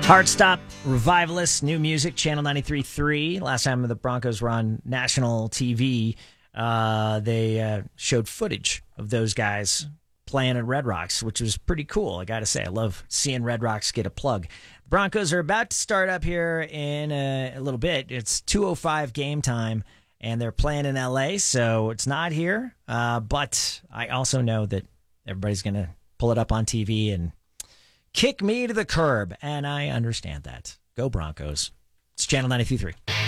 Heartstop, Revivalists, new music, Channel 93.3. Last time the Broncos were on national TV, they showed footage of those guys playing at Red Rocks, which was pretty cool. I got to say, I love seeing Red Rocks get a plug. Broncos are about to start up here in a little bit. It's 2:05 game time, and they're playing in L.A., so it's not here. But I also know that everybody's going to pull it up on TV and kick me to the curb, and I understand that. Go Broncos. It's Channel 93.3.